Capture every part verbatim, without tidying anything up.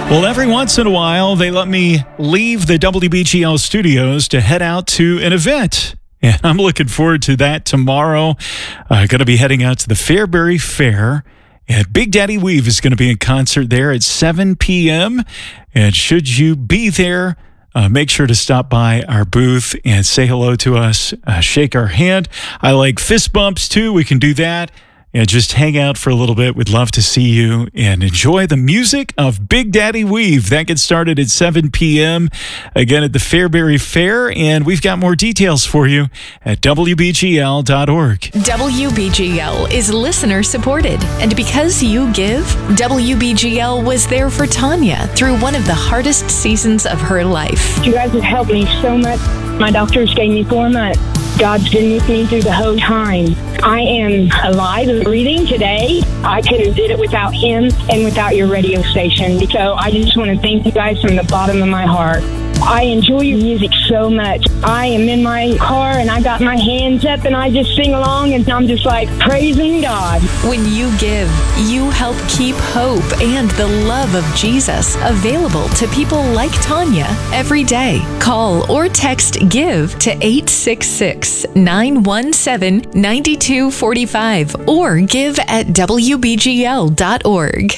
Well, every once in a while, they let me leave the W B G L studios to head out to an event. And I'm looking forward to that tomorrow. I'm going to be heading out to the Fairbury Fair. And Big Daddy Weave is going to be in concert there at seven p.m. And should you be there, uh, make sure to stop by our booth and say hello to us, uh, shake our hand. I like fist bumps, too. We can do that. And just hang out for a little bit. We'd love to see you and enjoy the music of Big Daddy Weave. That gets started at seven p.m. again at the Fairbury Fair. And we've got more details for you at W B G L dot org. W B G L is listener supported. And because you give, W B G L was there for Tanya through one of the hardest seasons of her life. You guys have helped me so much. My doctors gave me four months. God's been with me through the whole time. I am alive and breathing today. I couldn't have did it without him and without your radio station. So I just want to thank you guys from the bottom of my heart. I enjoy your music so much. I am in my car and I got my hands up and I just sing along and I'm just like praising God. When you give, you help keep hope and the love of Jesus available to people like Tanya every day. Call or text GIVE to eight six six, nine one seven, nine two four five or give at W B G L dot org.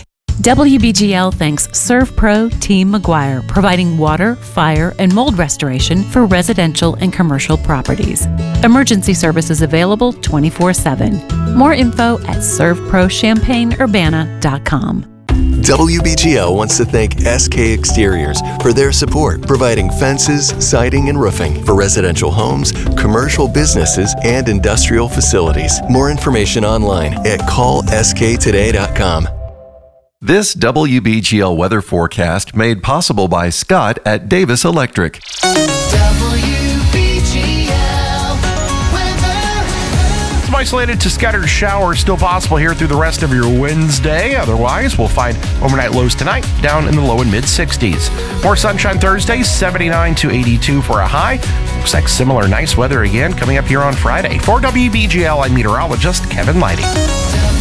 W B G L thanks ServPro Team McGuire, providing water, fire, and mold restoration for residential and commercial properties. Emergency services available twenty-four seven. More info at serve pro champaign urbana dot com. W B G L wants to thank S K Exteriors for their support, providing fences, siding, and roofing for residential homes, commercial businesses, and industrial facilities. More information online at call S K today dot com. This W B G L weather forecast made possible by Scott at Davis Electric. W B G L weather. Some isolated to scattered showers still possible here through the rest of your Wednesday. Otherwise, we'll find overnight lows tonight down in the low and mid sixties. More sunshine Thursday, seventy-nine to eighty-two for a high. Looks like similar nice weather again coming up here on Friday. For W B G L, I'm meteorologist Kevin Lighty.